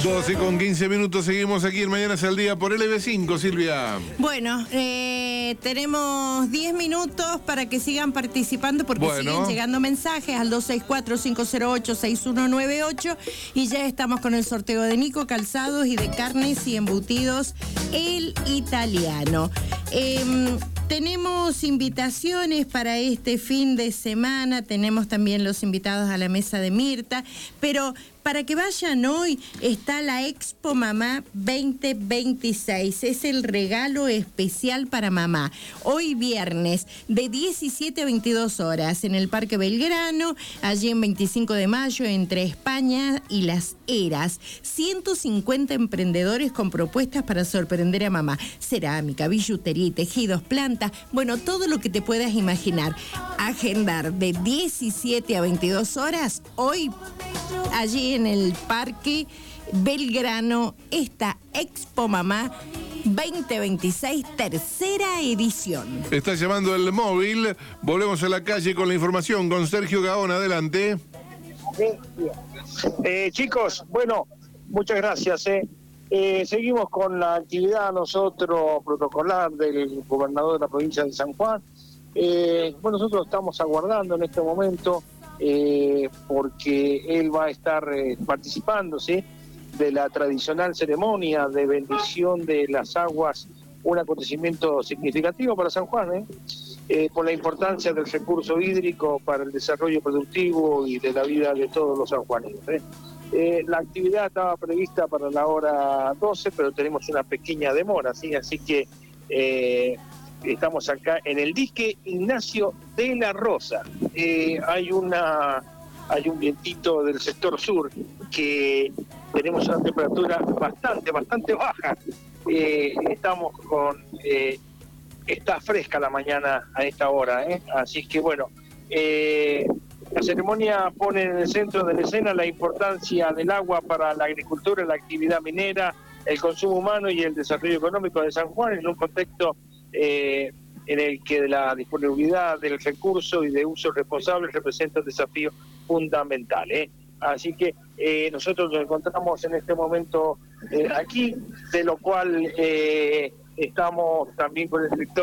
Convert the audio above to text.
12:15, seguimos aquí en Mañana es el Día por LB5, Silvia. Bueno, tenemos 10 minutos para que sigan participando porque siguen llegando mensajes al 264-508-6198 y ya estamos con el sorteo de Nico Calzados y de carnes y embutidos El Italiano. Tenemos invitaciones para este fin de semana, tenemos también los invitados a la mesa de Mirta, pero para que vayan hoy está la Expo Mamá 2026, es el regalo especial para mamá. Hoy viernes de 17 a 22 horas en el Parque Belgrano, allí en 25 de mayo, entre España y Las Heras. 150 emprendedores con propuestas para sorprender a mamá. Cerámica, billutería y tejidos, plantas, bueno, todo lo que te puedas imaginar. Agendar de 17 a 22 horas hoy allí en el Parque Belgrano, esta Expo Mamá 2026, tercera edición. Está llamando el móvil, volvemos a la calle con la información con Sergio Gaón, adelante. Chicos, bueno, muchas gracias. Seguimos con la actividad nosotros protocolar del gobernador de la provincia de San Juan. Bueno, nosotros estamos aguardando en este momento porque él va a estar participando, ¿sí?, de la tradicional ceremonia de bendición de las aguas, un acontecimiento significativo para San Juan, por la importancia del recurso hídrico para el desarrollo productivo y de la vida de todos los sanjuaneros. La actividad estaba prevista para la hora 12, pero tenemos una pequeña demora, ¿sí? Así que estamos acá en el dique Ignacio de la Rosa. Hay un vientito del sector sur que tenemos una temperatura bastante baja. Estamos con está fresca la mañana a esta hora, así que bueno, la ceremonia pone en el centro de la escena la importancia del agua para la agricultura, la actividad minera, el consumo humano y el desarrollo económico de San Juan en un contexto en el que la disponibilidad del recurso y de uso responsable representa un desafío fundamental. Así que nosotros nos encontramos en este momento aquí, de lo cual estamos también con el sector